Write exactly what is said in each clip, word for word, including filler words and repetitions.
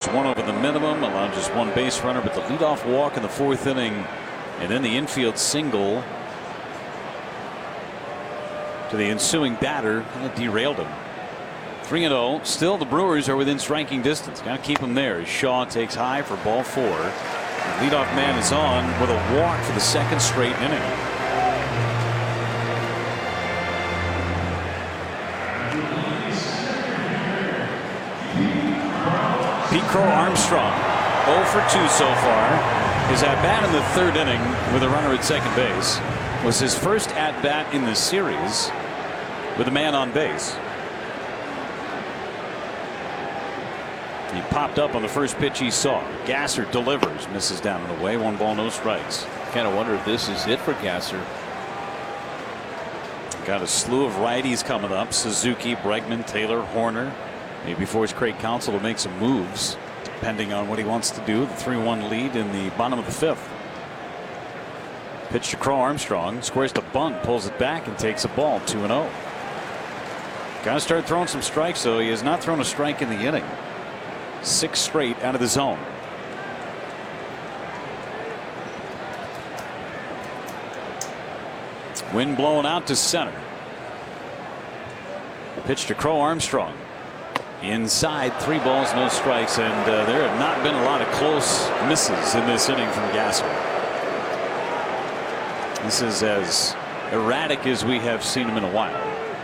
one over the minimum, allowed just one base runner, but the leadoff walk in the fourth inning, and then the infield single to the ensuing batter kind of derailed him. three and oh. Still, the Brewers are within striking distance. Got to keep them there. Shaw takes high for ball four. The leadoff man is on with a walk for the second straight inning. Pete Crow Armstrong, oh for two so far. His at-bat in the third inning with a runner at second base was his first at-bat in the series with a man on base. He popped up on the first pitch he saw. Gasser delivers, misses down and away. One ball, no strikes. Kind of wonder if this is it for Gasser. Got a slew of righties coming up. Suzuki, Bregman, Taylor, Horner. Maybe force Craig Counsell to make some moves, depending on what he wants to do. The three one lead in the bottom of the fifth. Pitch to Crow Armstrong. Squares the bunt, pulls it back, and takes a ball. two and oh. Got to start throwing some strikes, though. He has not thrown a strike in the inning. Six straight out of the zone. Wind blowing out to center. Pitch to Crow Armstrong. Inside, three balls, no strikes, and uh, there have not been a lot of close misses in this inning from Gasser. This is as erratic as we have seen him in a while.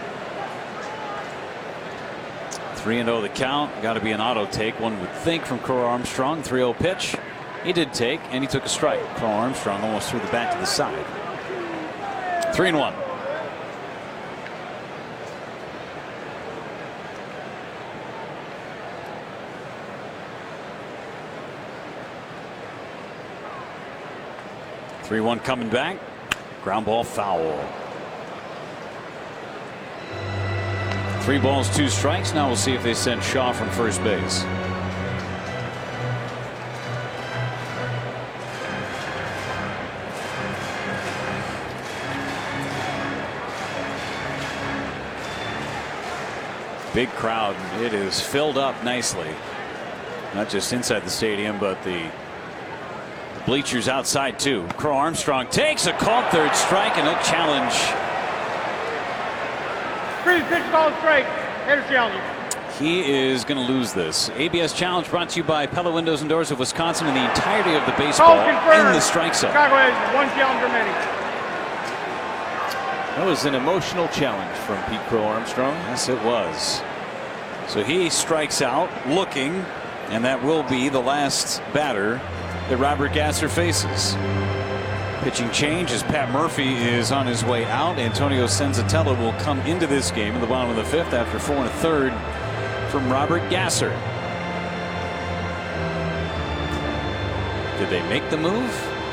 three and oh the count. Got to be an auto take, one would think, from Crow Armstrong. three oh pitch. He did take, and he took a strike. Crow Armstrong almost threw the bat to the side. three and one. three one coming back. Ground ball foul. Three balls, two strikes. Now we'll see if they send Shaw from first base. Big crowd. It is filled up nicely. Not just inside the stadium, but the bleachers outside too. Crow Armstrong takes a called third strike and a challenge. Three pitch ball strike. Here's challenge. He is going to lose this. A B S Challenge brought to you by Pella Windows and Doors of Wisconsin and the entirety of the baseball in the strike zone. Chicago has one challenge remaining. That was an emotional challenge from Pete Crow Armstrong. Yes, it was. So he strikes out looking, and that will be the last batter that Robert Gasser faces. Pitching change as Pat Murphy is on his way out. Antonio Senzatella will come into this game in the bottom of the fifth after four and a third from Robert Gasser. Did they make the move?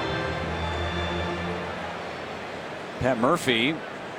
Pat Murphy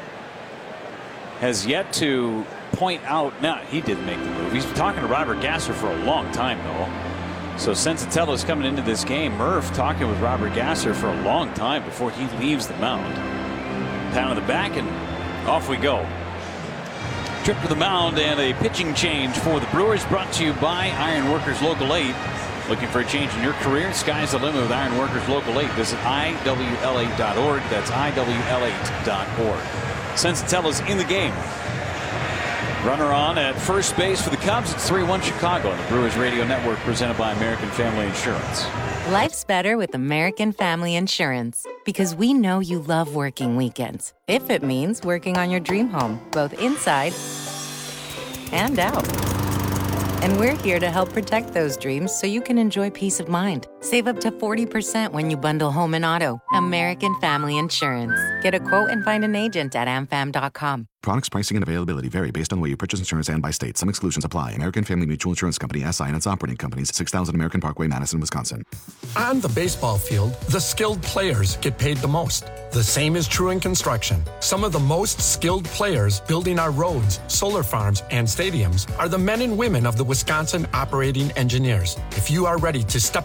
has yet to point out. Now, he didn't make the move. He's been talking to Robert Gasser for a long time, though. So Senzatella is coming into this game. Murph talking with Robert Gasser for a long time before he leaves the mound. Pound on the back, and off we go. Trip to the mound and a pitching change for the Brewers, brought to you by Iron Workers Local eight. Looking for a change in your career? Sky's the limit with Iron Workers Local eight. Visit I W L eight dot org. That's I W L eight dot org. Senzatella's in the game. Runner on at first base for the Cubs. It's three one Chicago on the Brewers Radio Network, presented by American Family Insurance. Life's better with American Family Insurance because we know you love working weekends. If it means working on your dream home, both inside and out. And we're here to help protect those dreams so you can enjoy peace of mind. Save up to forty percent when you bundle home and auto. American Family Insurance. Get a quote and find an agent at am fam dot com. Products, pricing, and availability vary based on the way you purchase insurance and by state. Some exclusions apply. American Family Mutual Insurance Company, S I and its operating companies, six thousand American Parkway, Madison, Wisconsin. On the baseball field, the skilled players get paid the most. The same is true in construction. Some of the most skilled players building our roads, solar farms, and stadiums are the men and women of the Wisconsin Operating Engineers. If you are ready to step up to a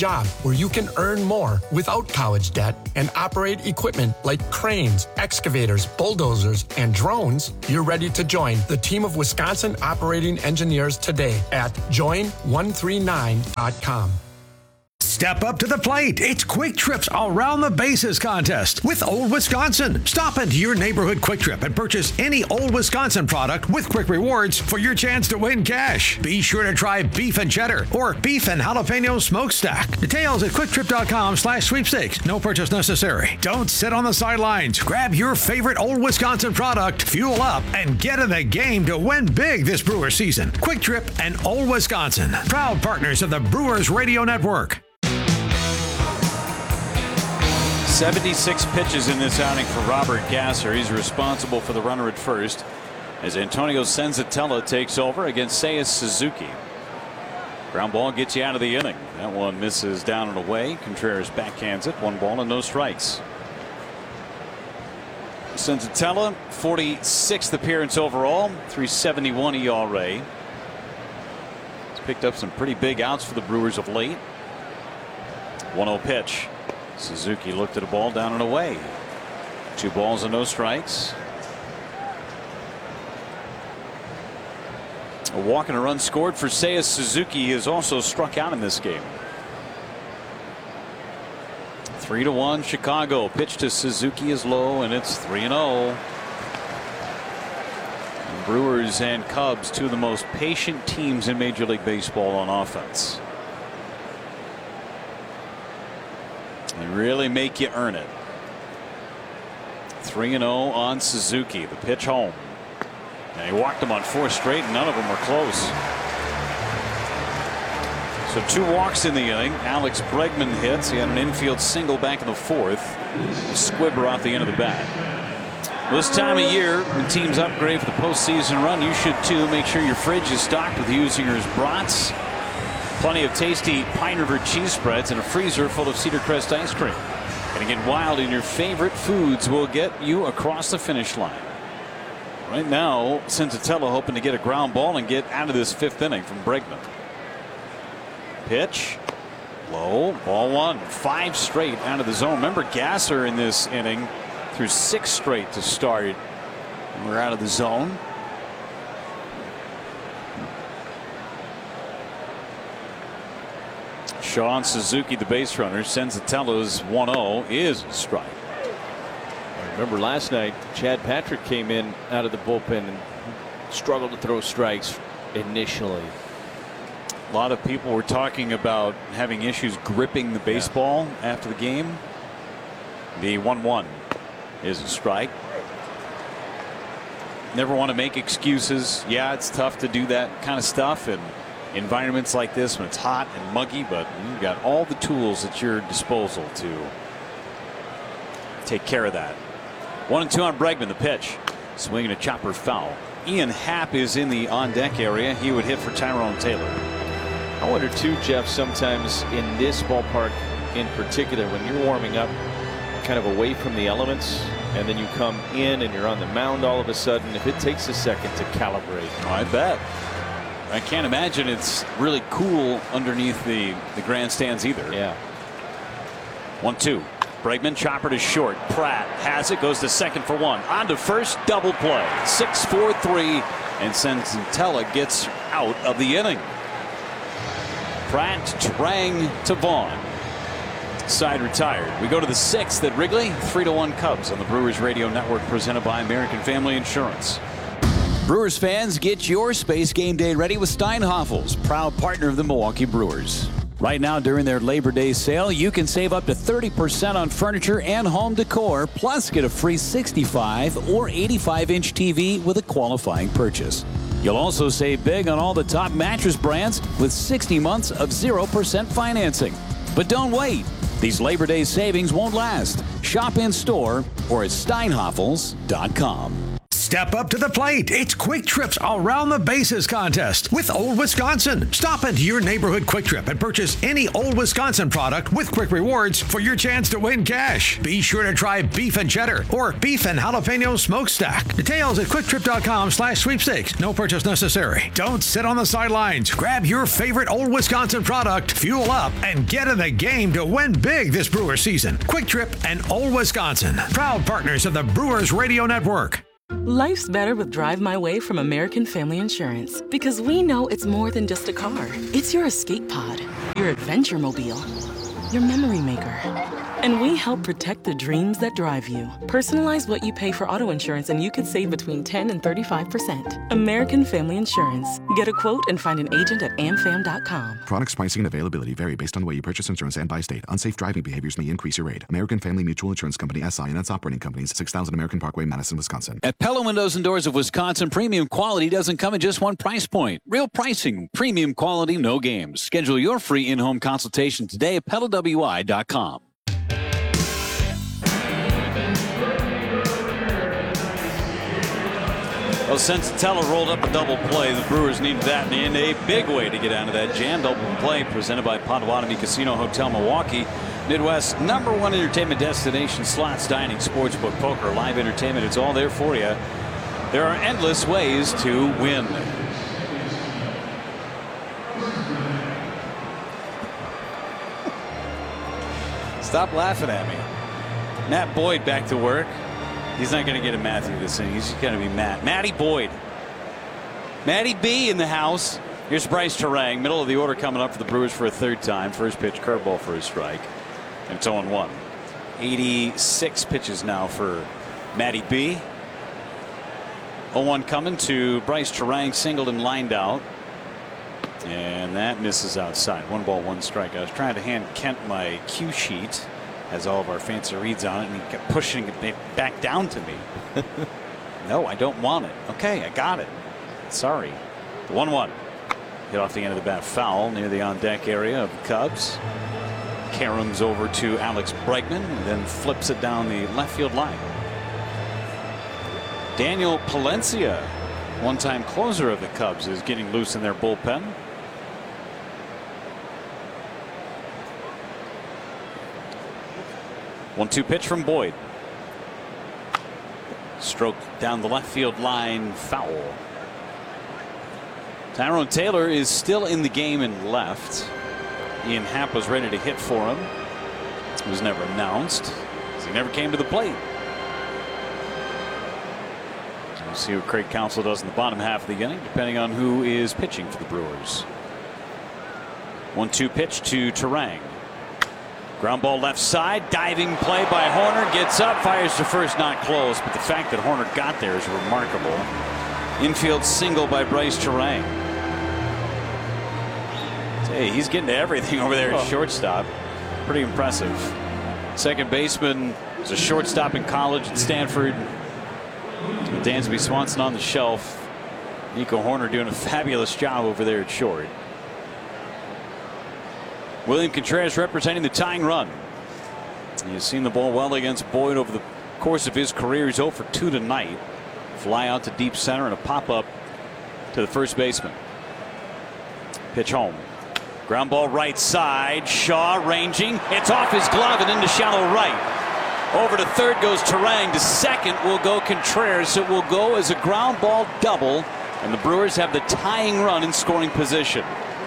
job where you can earn more without college debt and operate equipment like cranes, excavators, bulldozers, and drones, you're ready to join the team of Wisconsin operating engineers today at join one three nine dot com. Step up to the plate. It's Quick Trip's Around the Bases contest with Old Wisconsin. Stop into your neighborhood Quick Trip and purchase any Old Wisconsin product with Quick Rewards for your chance to win cash. Be sure to try beef and cheddar or beef and jalapeno smokestack. Details at quicktrip.com slash sweepstakes. No purchase necessary. Don't sit on the sidelines. Grab your favorite Old Wisconsin product, fuel up, and get in the game to win big this Brewers season. Quick Trip and Old Wisconsin, proud partners of the Brewers Radio Network. seventy-six pitches in this outing for Robert Gasser. He's responsible for the runner at first as Antonio Senzatella takes over against Seiya Suzuki. Ground ball gets you out of the inning. That one misses down and away. Contreras backhands it. One ball and no strikes. Senzatella, forty-sixth appearance overall, three seventy-one E R A. He's picked up some pretty big outs for the Brewers of late. one oh pitch. Suzuki looked at a ball down and away. Two balls and no strikes. A walk and a run scored for Seiya Suzuki. He has also struck out in this game. Three to one Chicago. Pitch to Suzuki is low and it's three and oh. Brewers and Cubs, two of the most patient teams in Major League Baseball on offense. They really make you earn it. three and oh on Suzuki. The pitch home. And he walked them on four straight, and none of them were close. So two walks in the inning. Alex Bregman hits. He had an infield single back in the fourth. Squibber off the end of the bat. Well, this time of year, when teams upgrade for the postseason run, you should too. Make ssure your fridge is stocked with Usinger's brats. Plenty of tasty Pine River cheese spreads and a freezer full of Cedar Crest ice cream. Gonna get wild in your favorite foods will get you across the finish line. Right now, Senzatella hoping to get a ground ball and get out of this fifth inning from Bregman. Pitch. Low. Ball one. Five straight out of the zone. Remember Gasser in this inning through six straight to start. And we're out of the zone. Sean Suzuki, the base runner. Senzatella's one oh is a strike. I remember last night, Chad Patrick came in out of the bullpen and struggled to throw strikes initially. A lot of people were talking about having issues gripping the baseball yeah. after the game. The one one is a strike. Never want to make excuses. Yeah, it's tough to do that kind of stuff in environments like this when it's hot and muggy, but you've got all the tools at your disposal to take care of that. One and two on Bregman. The pitch. Swinging a chopper foul. Ian Happ is in the on deck area. He would hit for Tyrone Taylor. I wonder too, Jeff, sometimes in this ballpark in particular, when you're warming up kind of away from the elements and then you come in and you're on the mound all of a sudden, if it takes a second to calibrate. Oh, I bet. I can't imagine it's really cool underneath the, the grandstands either. Yeah. One two. Bregman, chopper to short. Pratt has it, goes to second for one. On to first, double play. six four three, and Senzatella gets out of the inning. Pratt, Trang to Vaughn. Side retired. We go to the sixth at Wrigley. three to one Cubs on the Brewers Radio Network, presented by American Family Insurance. Brewers fans, get your Space Game Day ready with Steinhafels, proud partner of the Milwaukee Brewers. Right now, during their Labor Day sale, you can save up to thirty percent on furniture and home decor, plus get a free sixty-five or eighty-five inch T V with a qualifying purchase. You'll also save big on all the top mattress brands with sixty months of zero percent financing. But don't wait. These Labor Day savings won't last. Shop in store or at steinhafels dot com. Step up to the plate. It's Quick Trip's Around the Bases contest with Old Wisconsin. Stop into your neighborhood Quick Trip and purchase any Old Wisconsin product with Quick Rewards for your chance to win cash. Be sure to try beef and cheddar or beef and jalapeno smokestack. Details at quicktrip.com slash sweepstakes. No purchase necessary. Don't sit on the sidelines. Grab your favorite Old Wisconsin product, fuel up, and get in the game to win big this Brewers season. Quick Trip and Old Wisconsin, proud partners of the Brewers Radio Network. Life's better with Drive My Way from American Family Insurance, because we know it's more than just a car. It's your escape pod, your adventure mobile, your memory maker. And we help protect the dreams that drive you. Personalize what you pay for auto insurance and you could save between ten and thirty-five percent. American Family Insurance. Get a quote and find an agent at a m fam dot com. Products, pricing, and availability vary based on the way you purchase insurance and by state. Unsafe driving behaviors may increase your rate. American Family Mutual Insurance Company, S I and its operating companies, six thousand American Parkway, Madison, Wisconsin. At Pella Windows and Doors of Wisconsin, premium quality doesn't come at just one price point. Real pricing, premium quality, no games. Schedule your free in-home consultation today at pella w i dot com. Well, Sensatella rolled up a double play. The Brewers needed that in a big way to get out of that jam. Double play presented by Potawatomi Casino Hotel Milwaukee. Midwest's number one entertainment destination, slots, dining, sportsbook, poker, live entertainment. It's all there for you. There are endless ways to win. Stop laughing at me. Matt Boyd back to work. He's not going to get a Matthew this inning. He's just going to be Matt. Matty Boyd. Matty B in the house. Here's Bryce Turang. Middle of the order coming up for the Brewers for a third time. First pitch, curveball for a strike. And it's oh and one. eighty-six pitches now for Matty B. oh one coming to Bryce Turang, singled and lined out. And that misses outside. One ball, one strike. I was trying to hand Kent my cue sheet. Has all of our fancy reads on it, and he kept pushing it back down to me. No, I don't want it. Okay, I got it. Sorry. The one one. Hit off the end of the bat, foul near the on-deck area of the Cubs. Karams over to Alex Bregman, and then flips it down the left field line. Daniel Palencia, one-time closer of the Cubs, is getting loose in their bullpen. one two pitch from Boyd. Stroke down the left field line, foul. Tyrone Taylor is still in the game and left. Ian Happ was ready to hit for him. It was never announced, as he never came to the plate. We'll see what Craig Counsell does in the bottom half of the inning, depending on who is pitching for the Brewers. one two pitch to Turang. Ground ball left side, diving play by Horner, gets up, fires to first, not close, but the fact that Horner got there is remarkable. Infield single by Bryce Turang. Hey, he's getting to everything over there at shortstop. Pretty impressive. Second baseman was a shortstop in college at Stanford. Dansby Swanson on the shelf. Nico Horner doing a fabulous job over there at short. William Contreras representing the tying run. He's seen the ball well against Boyd over the course of his career. He's oh for two tonight. Fly out to deep center and a pop up to the first baseman. Pitch home. Ground ball right side. Shaw ranging. It's off his glove and into shallow right. Over to third goes Turang. To second will go Contreras. It will go as a ground ball double, and the Brewers have the tying run in scoring position.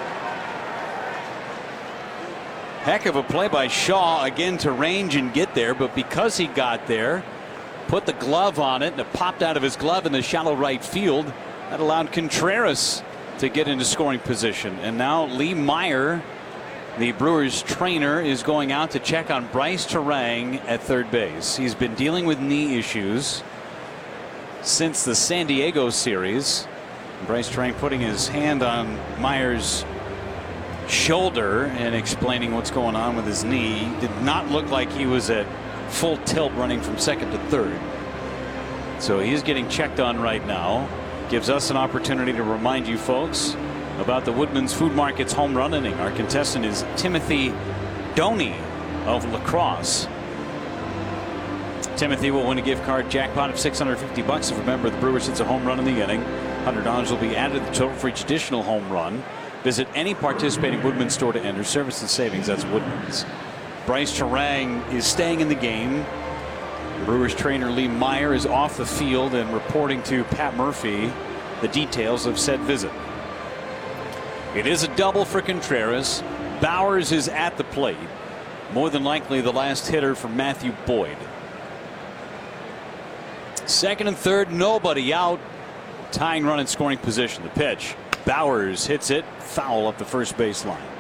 Heck of a play by Shaw again to range and get there, but because he got there, put the glove on it, and it popped out of his glove in the shallow right field. That allowed Contreras to get into scoring position. And now Lee Meyer, the Brewers trainer, is going out to check on Bryce Turang at third base. He's been dealing with knee issues since the San Diego series. Bryce Turang putting his hand on Meyer's shoulder and explaining what's going on with his knee. Did not look like he was at full tilt running from second to third. So he's getting checked on right now. Gives us an opportunity to remind you folks about the Woodman's Food Market's home run inning. Our contestant is Timothy Doney of La Crosse. Timothy will win a gift card jackpot of six hundred fifty bucks if a member of the Brewers hits a home run in the inning. one hundred dollars will be added to the total for each additional home run. Visit any participating Woodman store to enter. Service and savings, that's Woodman's. Bryce Terang is staying in the game. Brewers trainer Lee Meyer is off the field and reporting to Pat Murphy the details of said visit. It is a double for Contreras. Bowers is at the plate. More than likely the last hitter for Matthew Boyd. Second and third, nobody out. Tying run in scoring position. The pitch. Bowers hits it foul up the first baseline.